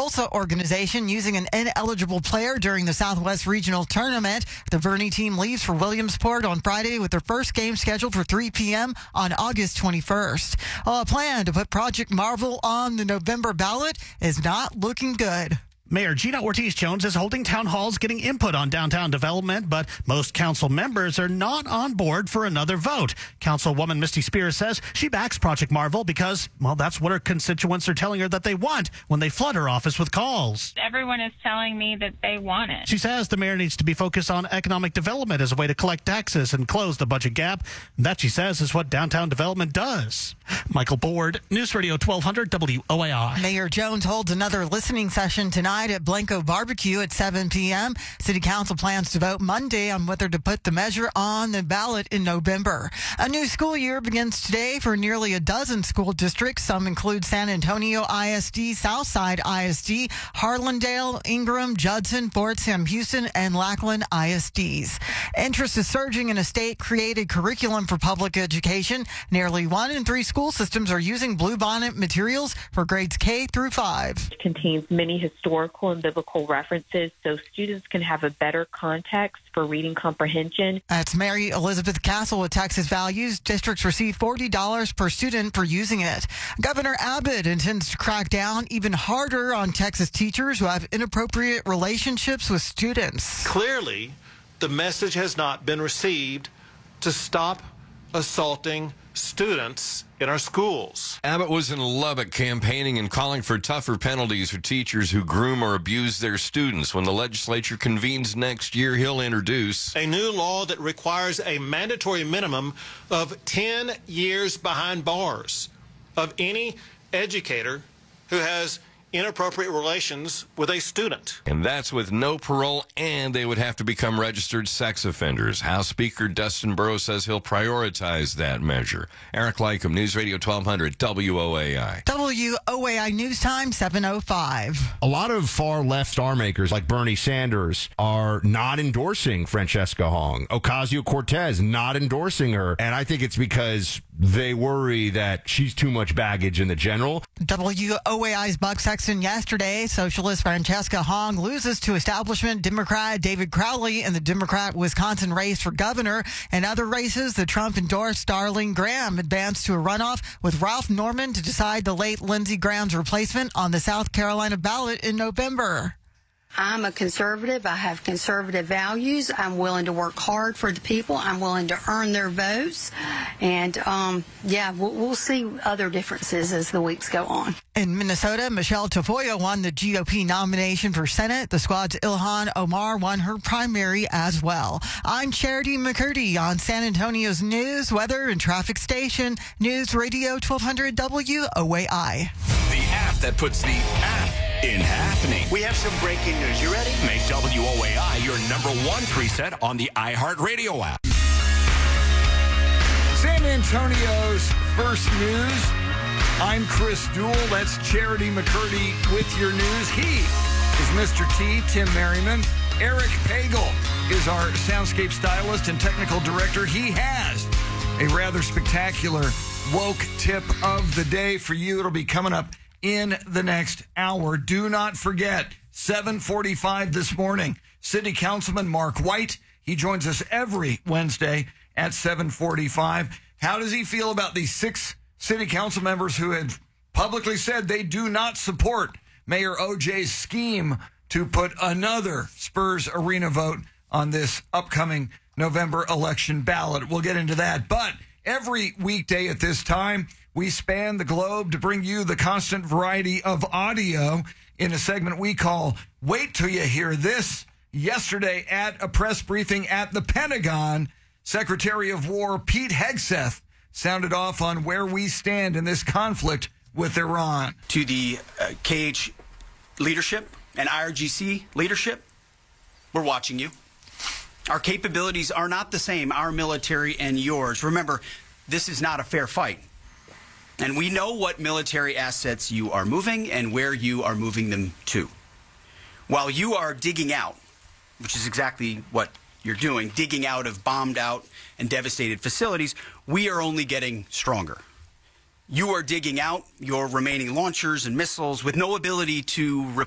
Tulsa organization using an ineligible player during the Southwest Regional Tournament. The Verney team leaves for Williamsport on Friday with their first game scheduled for 3 p.m. on August 21st. A plan to put Project Marvel on the November ballot is not looking good. Mayor Gina Ortiz-Jones is holding town halls getting input on downtown development, but most council members are not on board for another vote. Councilwoman Misty Spears says she backs Project Marvel because, well, that's what her constituents are telling her that they want when they flood her office with calls. Everyone is telling me that they want it. She says the mayor needs to be focused on economic development as a way to collect taxes and close the budget gap. That, she says, is what downtown development does. Michael Board, News Radio 1200 WOAI. Mayor Jones holds another listening session tonight at Blanco Barbecue at 7 p.m. City Council plans to vote Monday on whether to put the measure on the ballot in November. A new school year begins today for nearly a dozen school districts. Some include San Antonio ISD, Southside ISD, Harlandale, Ingram, Judson, Fort Sam Houston, and Lackland ISDs. Interest is surging in a state-created curriculum for public education. Nearly 1 in 3 school systems are using Bluebonnet materials for grades K through 5. It contains many historical and biblical references so students can have a better context for reading comprehension. That's Mary Elizabeth Castle with Texas Values. Districts receive $40 per student for using it. Governor Abbott intends to crack down even harder on Texas teachers who have inappropriate relationships with students. Clearly, the message has not been received to stop assaulting students in our schools. Abbott was in Lubbock campaigning and calling for tougher penalties for teachers who groom or abuse their students. When the legislature convenes next year, he'll introduce a new law that requires a mandatory minimum of 10 years behind bars of any educator who has inappropriate relations with a student. And that's with no parole, and they would have to become registered sex offenders. House Speaker Dustin Burrows says he'll prioritize that measure. Eric Lycum, News Radio 1200 WOAI. WOAI News Time, 7:05. A lot of far-left star makers like Bernie Sanders are not endorsing Francesca Hong. Ocasio-Cortez not endorsing her. And I think it's because they worry that she's too much baggage in the general. WOAI's Buck Sexton yesterday. Socialist Francesca Hong loses to establishment Democrat David Crowley in the Democrat Wisconsin race for governor. In other races, the Trump-endorsed Darlene Graham advanced to a runoff with Ralph Norman to decide the late Lindsey Graham's replacement on the South Carolina ballot in November. I'm a conservative. I have conservative values. I'm willing to work hard for the people. I'm willing to earn their votes. And, we'll see other differences as the weeks go on. In Minnesota, Michelle Tafoya won the GOP nomination for Senate. The squad's Ilhan Omar won her primary as well. I'm Charity McCurdy on San Antonio's news, weather, and traffic station. News Radio 1200 WOAI. The app that puts the app in happening. We have some breaking news. You ready? Make WOAI your #1 preset on the iHeartRadio app. San Antonio's first news. I'm Chris Duell. That's Charity McCurdy with your news. He is Mr. T, Tim Merriman. Eric Pagel is our soundscape stylist and technical director. He has a rather spectacular woke tip of the day for you. It'll be coming up in the next hour. Do not forget, 7:45 this morning, City Councilman Mark White. He joins us every Wednesday at 7:45. How does he feel about the 6 city council members who have publicly said they do not support Mayor OJ's scheme to put another Spurs Arena vote on this upcoming November election ballot? We'll get into that. But every weekday at this time, we span the globe to bring you the constant variety of audio in a segment we call Wait Till You Hear This. Yesterday at a press briefing at the Pentagon, Secretary of War Pete Hegseth sounded off on where we stand in this conflict with Iran. To the KH leadership and IRGC leadership, we're watching you. Our capabilities are not the same, our military and yours. Remember, this is not a fair fight. And we know what military assets you are moving and where you are moving them to. While you are digging out, which is exactly what you're doing, digging out of bombed out and devastated facilities, we are only getting stronger. You are digging out your remaining launchers and missiles with no ability to